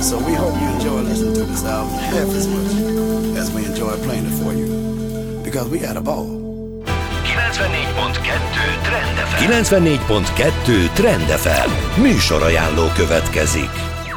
So we hope you enjoy listening to this album half as much as we enjoy playing it for you. Because we had a ball. 94.2 Trend FM. Műsorajánló következik.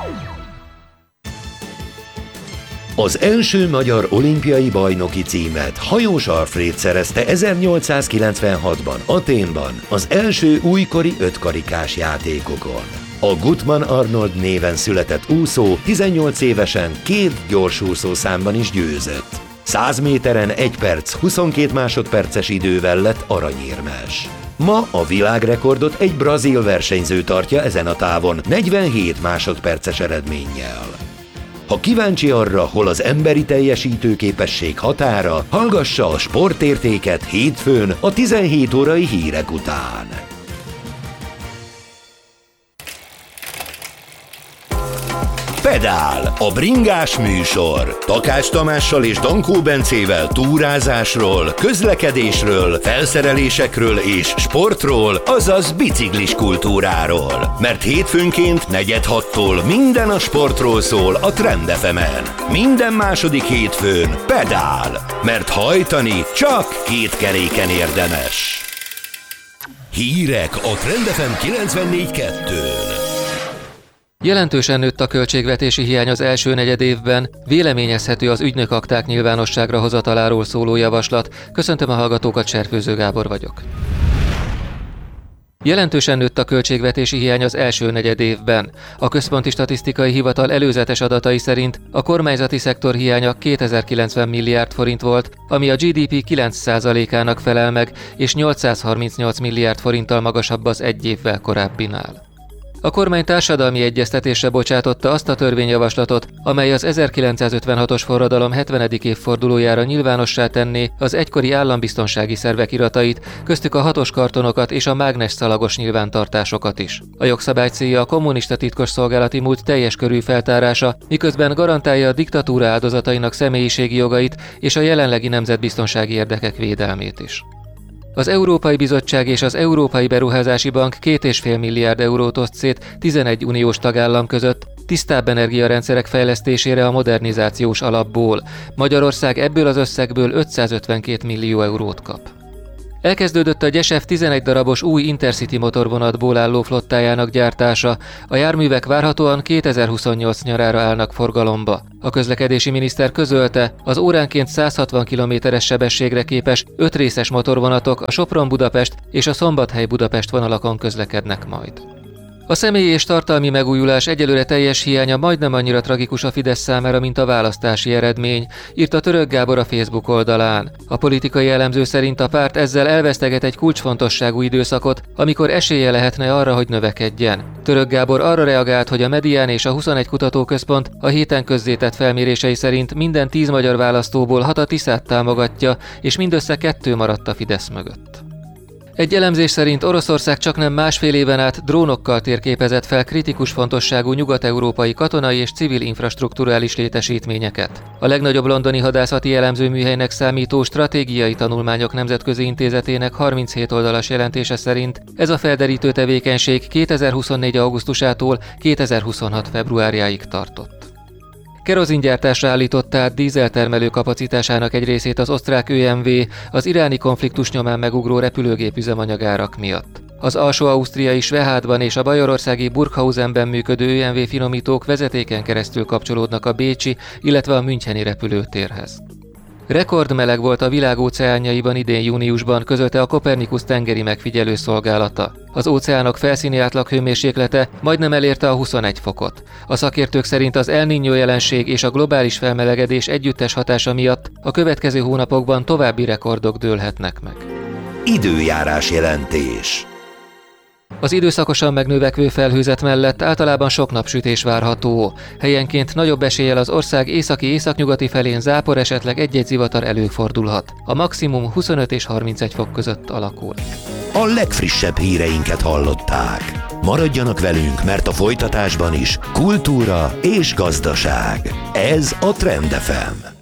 Az első magyar olimpiai bajnoki címet Hajós Alfréd szerezte 1896-ban Athénban az első újkori ötkarikás játékokon. A Gutmann Arnold néven született úszó 18 évesen 2 gyorsúszó számban is győzött. 100 méteren 1 perc 22 másodperces idővel lett aranyérmes. Ma a világrekordot egy brazil versenyző tartja ezen a távon 47 másodperces eredménnyel. Ha kíváncsi arra, hol az emberi teljesítőképesség határa, hallgassa a Sportértéket hétfőn a 17 órai hírek után. Pedál, a bringás műsor. Takács Tamással és Dankó Bencével túrázásról, közlekedésről, felszerelésekről és sportról, azaz biciklis kultúráról. Mert hétfőnként 4:30-tól minden a sportról szól a Trend FM-en. Minden második hétfőn pedál, mert hajtani csak 2 keréken érdemes. Hírek a Trend FM 94.2-n. Jelentősen nőtt a költségvetési hiány az első negyedévben, véleményezhető az ügynökakták nyilvánosságra hozataláról szóló javaslat. Köszöntöm a hallgatókat, Serkőző Gábor vagyok. Jelentősen nőtt a költségvetési hiány az első negyedévben. A Központi Statisztikai Hivatal előzetes adatai szerint a kormányzati szektor hiánya 2090 milliárd forint volt, ami a GDP 9%-ának felel meg, és 838 milliárd forinttal magasabb az egy évvel korábbinál. A kormány társadalmi egyeztetésre bocsátotta azt a törvényjavaslatot, amely az 1956-os forradalom 70. évfordulójára nyilvánossá tenné az egykori állambiztonsági szervek iratait, köztük a 6-os kartonokat és a mágnesszalagos nyilvántartásokat is. A jogszabály célja a kommunista titkosszolgálati múlt teljes körű feltárása, miközben garantálja a diktatúra áldozatainak személyiségi jogait és a jelenlegi nemzetbiztonsági érdekek védelmét is. Az Európai Bizottság és az Európai Beruházási Bank 2,5 milliárd eurót oszt szét 11 uniós tagállam között tisztább energiarendszerek fejlesztésére a modernizációs alapból. Magyarország ebből az összegből 552 millió eurót kap. Elkezdődött a Gyesef 11 darabos új Intercity motorvonatból álló flottájának gyártása. A járművek várhatóan 2028 nyarára állnak forgalomba. A közlekedési miniszter közölte, az óránként 160 km-es sebességre képes 5 részes motorvonatok a Sopron-Budapest és a Szombathely-Budapest vonalakon közlekednek majd. A személyi és tartalmi megújulás egyelőre teljes hiánya majdnem annyira tragikus a Fidesz számára, mint a választási eredmény, írta Török Gábor a Facebook oldalán. A politikai elemző szerint a párt ezzel elveszteget egy kulcsfontosságú időszakot, amikor esélye lehetne arra, hogy növekedjen. Török Gábor arra reagált, hogy a Medián és a 21 kutatóközpont a héten közzétett felmérései szerint minden 10 magyar választóból 6 a Tiszát támogatja, és mindössze 2 maradt a Fidesz mögött. Egy elemzés szerint Oroszország csaknem másfél éven át drónokkal térképezett fel kritikus fontosságú nyugat-európai katonai és civil infrastrukturális létesítményeket. A legnagyobb londoni hadászati elemzőműhelynek számító Stratégiai Tanulmányok Nemzetközi Intézetének 37 oldalas jelentése szerint ez a felderítő tevékenység 2024. augusztusától 2026. februárjáig tartott. Kerozingyártásra állította át dízeltermelő kapacitásának egy részét az osztrák ÖMV az iráni konfliktus nyomán megugró repülőgép üzemanyagárak miatt. Az alsó-ausztriai Svehádban és a bajorországi Burghausenben működő ÖMV finomítók vezetéken keresztül kapcsolódnak a bécsi, illetve a müncheni repülőtérhez. Rekordmeleg volt a világ óceánjaiban idén júniusban, közölte a Copernicus tengeri megfigyelő szolgálata. Az óceánok felszíni átlaghőmérséklete majdnem elérte a 21 fokot. A szakértők szerint az El Niño jelenség és a globális felmelegedés együttes hatása miatt a következő hónapokban további rekordok dőlhetnek meg. Időjárás jelentés. Az időszakosan megnövekvő felhőzet mellett általában sok napsütés várható. Helyenként nagyobb eséllyel az ország északi-északnyugati felén zápor, esetleg egy-egy zivatar előfordulhat. A maximum 25 és 31 fok között alakul. A legfrissebb híreinket hallották. Maradjanak velünk, mert a folytatásban is kultúra és gazdaság. Ez a Trend FM.